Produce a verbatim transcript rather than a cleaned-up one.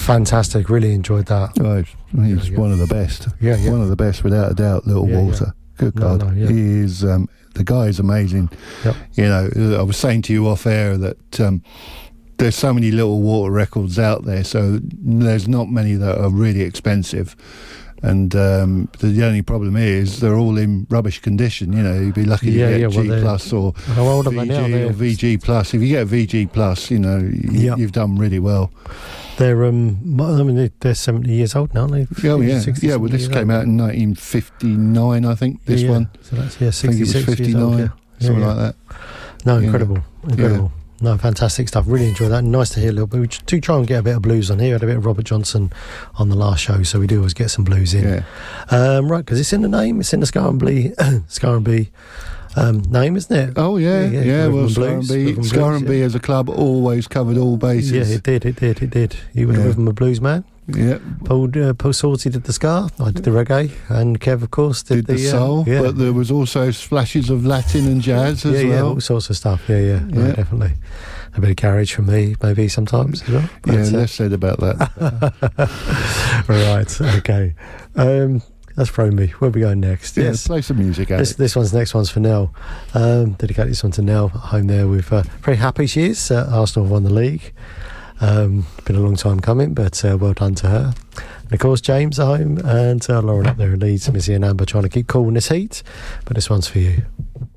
Fantastic, really enjoyed that. Oh, he's he's yeah. one of the best. Yeah, yeah. One of the best, without a doubt, Little Yeah, Walter. yeah. Good No, God. no, yeah. He is, um, the guy is amazing. Yep. You know, I was saying to you off air that um, there's so many Little Walter records out there, so there's not many that are really expensive. And um, the only problem is they're all in rubbish condition. You know, you'd be lucky Yeah, to yeah, get well, G they're- plus or How old are they V now? G They're, or V G plus. If you get a V G plus, you know, you, Yep. you've done really well. they're um, I mean, they're, they're seventy years old now, aren't they? Oh yeah, sixty, yeah. Well, this seventy came years out in nineteen fifty-nine, I think. This yeah, one, So that's yeah, I think it was sixty-six years old, fifty-nine, yeah. Yeah, something yeah. like that. No, Yeah. incredible, incredible. No, fantastic stuff. Really enjoyed that. Nice to hear a little bit. We do try and get a bit of blues on here. We had a bit of Robert Johnson on the last show, so we do always get some blues in. Yeah, Um, right, because it's in the name. It's in the Scarrenby, Scarrenby um, name, isn't it? Oh yeah, Yeah, yeah. yeah, well, Rhythm and Blues, Scarrenby, Rhythm and Blues, Scarrenby yeah. as a club always covered all bases. Yeah, it did, it did, it did. You were Yeah. the Rhythm and Blues man. Yeah, Paul, uh, Paul Sorty did the ska. I did the reggae, and Kev, of course, did, did the uh, soul, yeah. but there was also splashes of Latin and jazz as yeah, yeah, well. all sorts of stuff. Yeah, yeah, no, Yeah. definitely. A bit of garage from me, maybe sometimes as well. But, Yeah, uh, less said about that. right, okay. Um, that's thrown me. Where are we going next? Yeah, Yes. play some music. This, Alex. this one's next one's for Nell. Um, dedicate this one to Nell at home there. With uh, very happy she is. Uh, Arsenal have won the league. Um, been a long time coming, but uh, well done to her. And of course, James at home and uh, Lauren up there in Leeds, Missy and Amber trying to keep cool in this heat. But this one's for you.